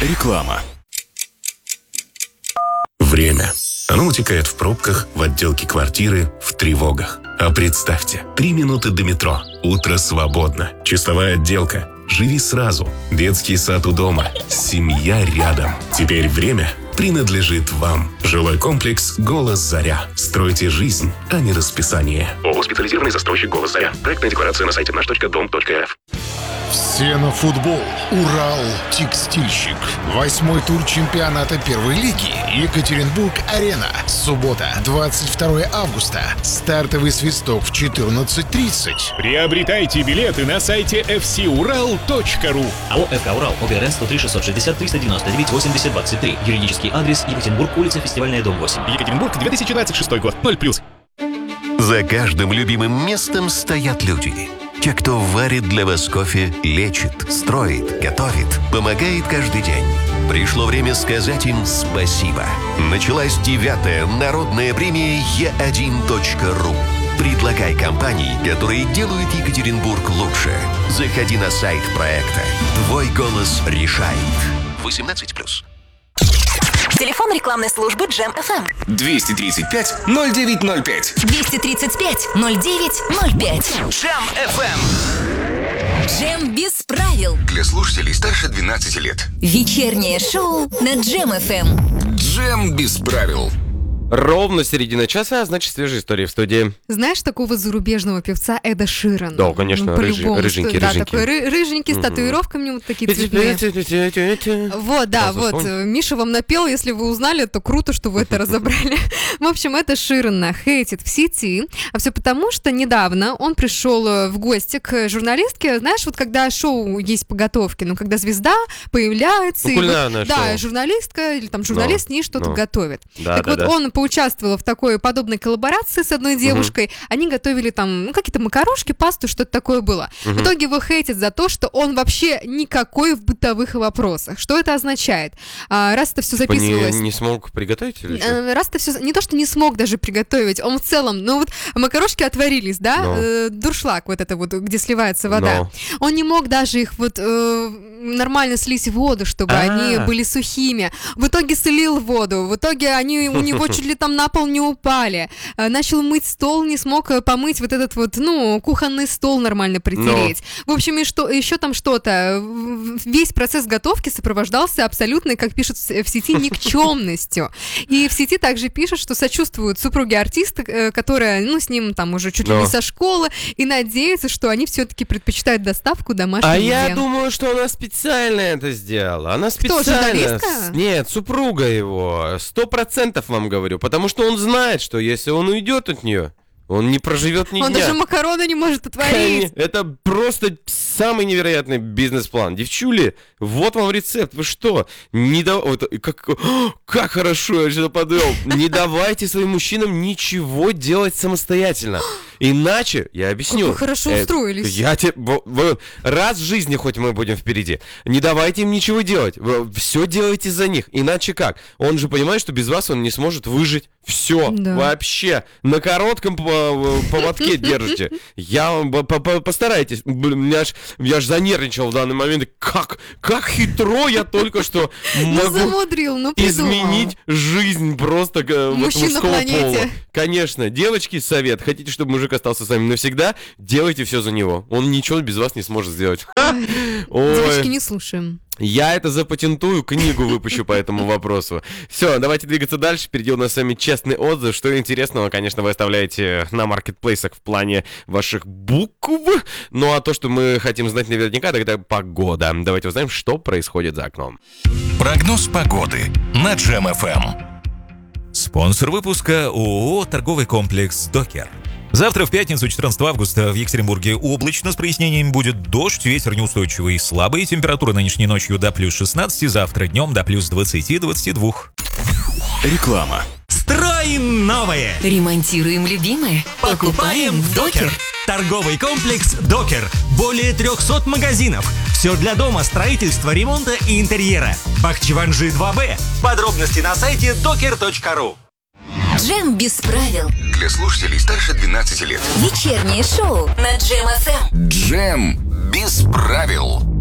Реклама. Время. Оно утекает в пробках, в отделке квартиры, в тревогах. А представьте, 3 минуты до метро. Утро свободно. Чистовая отделка. Живи сразу. Детский сад у дома. Семья рядом. Теперь время принадлежит вам. Жилой комплекс «Голос Заря». Стройте жизнь, а не расписание. ООО «Специализированный застройщик «Голос Заря». Проектная декларация на сайте наш.дом.рф. Все на футбол. Урал Текстильщик. 8-й тур чемпионата первой лиги. Екатеринбург-Арена. Суббота, 22 августа. Стартовый свисток в 14:30. Приобретайте билеты на сайте fcural.ru. АО «ФК Урал», ОГРН 103 660 399 80 23. Юридический адрес: Екатеринбург, улица Фестивальная, дом 8. Екатеринбург, 2026 год, 0+. За каждым любимым местом стоят люди. Те, кто варит для вас кофе, лечит, строит, готовит, помогает каждый день. Пришло время сказать им спасибо. Началась 9-я народная премия E1.ru. Предлагай компании, которые делают Екатеринбург лучше. Заходи на сайт проекта. Твой голос решает. 18+. Телефон рекламной службы Джем FM. 235-0905. 235-0905. Джем FM. Джем без правил. Для слушателей старше 12 лет. Вечернее шоу на Джем FM. Джем без правил. Ровно середина часа, а значит, свежие истории в студии. Знаешь такого зарубежного певца Эда Ширана? Да, конечно, по-любому, рыженький. Да, такой рыженький, с татуировками вот такие цветные. Вот, да, вот. Миша вам напел, если вы узнали, то круто, что вы это разобрали. В общем, Эда Ширана хейтит в сети, а все потому, что недавно он пришел в гости к журналистке. Знаешь, вот когда шоу есть по готовке, ну, когда звезда появляется, и вот, да, журналистка или там журналист с ней что-то готовит. Так вот, он поучаствовала в такой подобной коллаборации с одной девушкой. Они готовили там, какие-то макарошки, пасту, что-то такое было. В итоге его хейтят за то, что он вообще никакой в бытовых вопросах. Что это означает? Раз это все записывалось... Не смог приготовить или что? Раз это все... Не то, что не смог даже приготовить, он в целом... Ну вот макарошки отварились, да? Дуршлаг вот это вот, где сливается вода. Он не мог даже их вот нормально слить в воду, чтобы они были сухими. В итоге слил воду. В итоге они у него чуть ли там на пол не упали. Начал мыть стол, не смог помыть вот этот вот, кухонный стол нормально притереть. В общем, и что, еще там что-то. Весь процесс готовки сопровождался абсолютно, как пишут в сети, никчемностью. И в сети также пишут, что сочувствуют супруге артиста, которая, с ним там уже чуть ли не со школы, и надеются, что они все-таки предпочитают доставку домашнего. Я думаю, что она специально это сделала. Она специально... Кто, журналистка? Нет, супруга его. 100% вам говорю. Потому что он знает, что если он уйдет от нее, он не проживет ни дня. Он даже макароны не может отварить. Это просто самый невероятный бизнес-план. Девчули, вот вам рецепт. Вы что? Как хорошо я сюда подвел. Не давайте своим мужчинам ничего делать самостоятельно. Иначе, я объясню. Как вы хорошо устроились. Раз в жизни хоть мы будем впереди. Не давайте им ничего делать. Все делайте за них. Иначе как? Он же понимает, что без вас он не сможет выжить. Все. Да. Вообще. На коротком поводке держите. Постарайтесь. Я ж занервничал в данный момент. Как хитро я только что могу изменить жизнь просто мужского пола. Конечно. Девочки, совет. Хотите, чтобы мужик остался с вами навсегда? Делайте все за него. Он ничего без вас не сможет сделать. Девочки, не слушаем. Я это запатентую, книгу выпущу по этому вопросу. Все, давайте двигаться дальше. Впереди у нас с вами честный отзыв. Что интересного, конечно, вы оставляете на маркетплейсах в плане ваших букв. Ну а то, что мы хотим знать наверняка, тогда погода. Давайте узнаем, что происходит за окном. Прогноз погоды на Джем FM. Спонсор выпуска ООО «Торговый комплекс Докер». Завтра в пятницу, 14 августа, в Екатеринбурге облачно с прояснениями, будет дождь, ветер неустойчивый и слабый, температура нынешней ночью до плюс 16, завтра днем до плюс 20-22. Реклама. Строим новое. Ремонтируем любимое. Покупаем в Докер. Торговый комплекс Докер. Более 300 магазинов. Все для дома, строительства, ремонта и интерьера. Бахчеванжи 2Б. Подробности на сайте doker.ru. Джем без правил. Для слушателей старше 12 лет. Вечернее шоу на Джем FM. Джем без правил.